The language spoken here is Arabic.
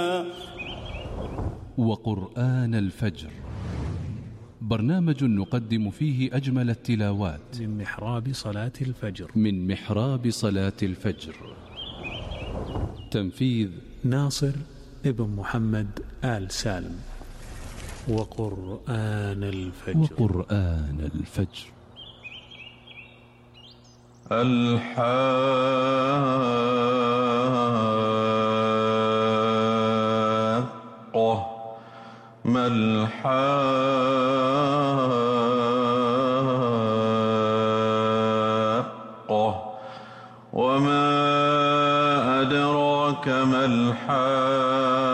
وقرآن الفجر، برنامج نقدم فيه أجمل التلاوات من محراب صلاة الفجر. تنفيذ ناصر ابن محمد آل سالم. وقرآن الفجر. الحاقة ما الحاقة وما أدراك ما الحاقة